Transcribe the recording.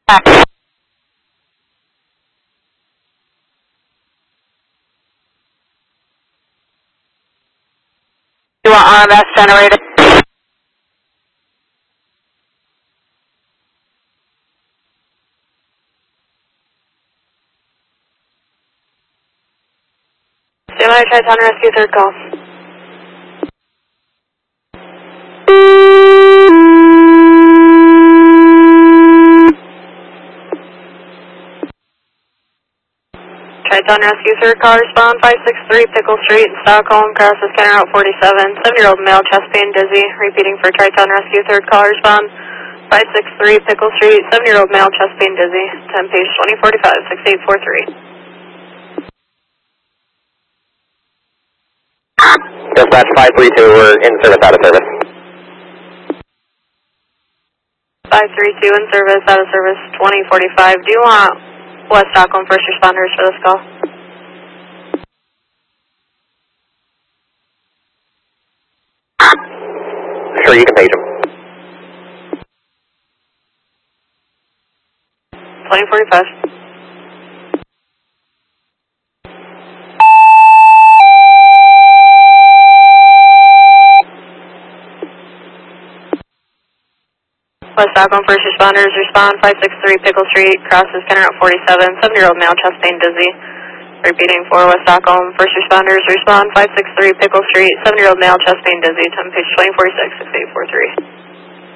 You want RMS generator? Standby Tri-Town Rescue, third call. Tri-Town Rescue, third call, respond 563 Pickle Street in Stockholm, crosses County Route 47, 7-year-old male, chest pain, dizzy. Repeating for Tri-Town Rescue, third call, respond 563 Pickle Street, 7-year-old male, chest pain, dizzy. 10 page 2045, 6843. Dispatch 532, we're in service, out of service. 532 in service, out of service, 2045. Do you want West Stockholm first responders for this call? Sure, you can page them. 2045. West Stockholm first responders, respond 563 Pickle Street, crosses County Route 47, 7-year-old male, chest pain, dizzy. Repeating for West Stockholm first responders, respond 563 Pickle Street, 7-year-old male, chest pain, dizzy. 10 page 2046, 6843.